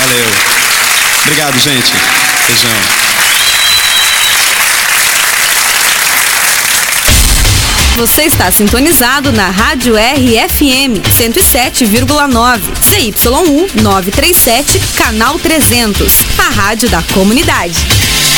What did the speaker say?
Valeu. Obrigado, gente. Beijão. Você está sintonizado na Rádio RFM 107,9, CY1 937, canal 300, a rádio da comunidade.